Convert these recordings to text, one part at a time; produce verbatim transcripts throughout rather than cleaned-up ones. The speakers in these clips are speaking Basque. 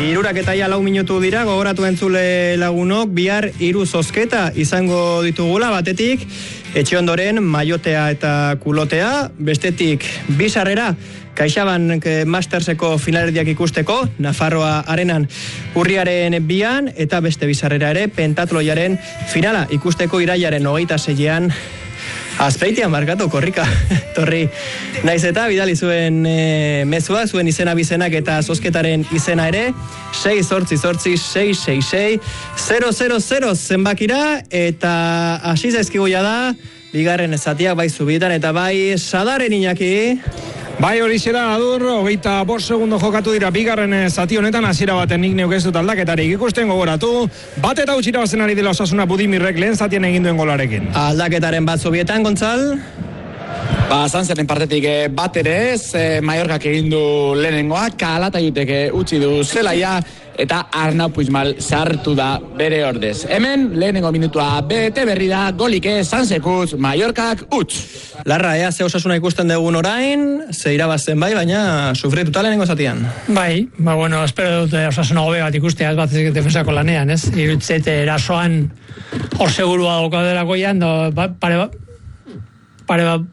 Hirurak eta ia lau minutu dira, gogoratu entzule lagunok, bihar hiru zozketa izango ditugula, batetik, etxe ondoren, maiotea eta kulotea, bestetik, bizarrera, CaixaBank Masterseko finalerdiak ikusteko, Nafarroa arenan urriaren bian, eta beste bizarrera ere, pentatloiaren finala ikusteko irailaren hogeita seian, Azpeitian markatu, korrika, torri. Naiz eta bidali zuen e, mezua, zuen izena bizenak eta zozketaren izena ere, sei zortzi zortzi, sei sei sei, zero zero zero zenbakira, eta hasi zaizkigoia da, bigarren ezatiak bai zubitan, eta bai Sadaren Iñaki. Bai hori zera adur, hogeita bost segundo jokatu dira bigarren zati honetan, hasiera baten nik neuk ez dut aldaketarik ikusten gogoratu, bat eta utxira bazen ari dela Osasuna Budimirrek lehen zatien egin duen golarekin. Aldaketaren bat zubietan, Gontzal? Ba, Sanzeren partetik bat ere ez, e, Mallorcak egin du lehenengoa, Calatayutek utzi du zelaia, eta Arnau Puigmal sartu da bere ordez. Hemen, lehenengo minutua bete berri da, golik ez, Sanzekuz, Mallorcak utz. Larra, ea, ze Osasuna ikusten dugun orain, ze irabazten bai, baina sufrituta lehenengo zatian. Bai, ba, bueno, espero dut Osasuna gobe bat ikustea, ez bat ez defensako lanean, ez? Irutzete erasoan hor segurua daukadelako ian, da, pare bat, pare bat,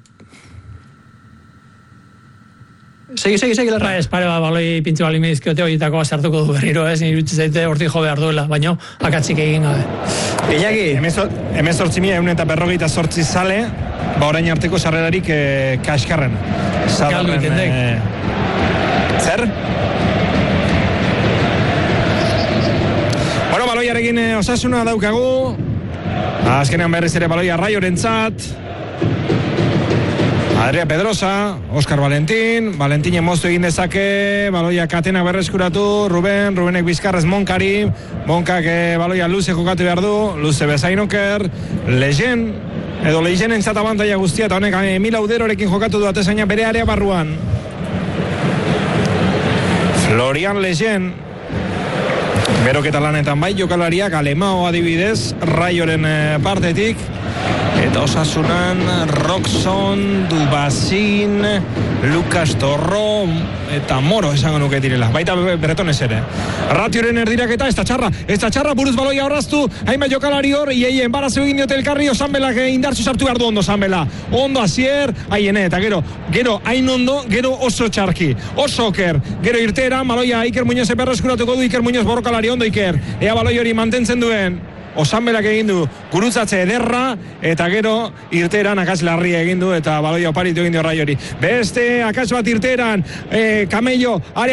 Segi, segi, segi, Larra. Ba, ez pare bat baloi pintzi bali medizkiote horietako sartuko du berriro, ez? Irutzete zaite hortik jo behar duela, baina akatzik egin gabe. Iñaki. Hemen zortzi mila egun eta berrogeita zortzi zale, ba orain arteko sarrerarik eh, kaskarren. Galdu itendek. Eh, zer? Bueno, baloiarekin eh, Osasuna daukagu. Azkenean berriz ere baloia Raiorentzat. Adria Pedrosa, Oscar Valentín, Valentinen moztu egin dezake, baloia Katenak berreskuratu, Ruben, Rubenek bizkarrez Monkari, Monkak e, baloia luze jokatu behar du, luze bezainoker, Lejen, edo Lejen entzat abantaia guztia, eta honek Emil Auderorekin jokatu du atezaina bere area barruan. Florian Lejen, beroketa lanetan bai, jokalariak Alemao adibidez, Raioren e, partetik, eta Osasunan Roxon, Dubazin, Lucas Torro eta Moro esango nuke direla. Baita Bretones ere. Ratioren erdiraketa, ez da txarra, ez da txarra, buruz baloia horraztu, hainbat jokalari hor, iei enbarazu egin diote elkarri, Osanbelak indartzu sartu behar du ondo Osanbela. Ondo azier, haiene, eta gero, gero hain ondo, gero oso txarki, oso oker, gero irteera, baloia Iker Muñoz berreskuratuko du, Iker Muñoz borrokalari ondo Iker, ea baloi hori mantentzen duen. Osanbelak egin du gurutzatze ederra, eta gero irteran akats larria egin du, eta baloia oparitu egin du Raiori. Beste akats bat irteran, eh, Camello, area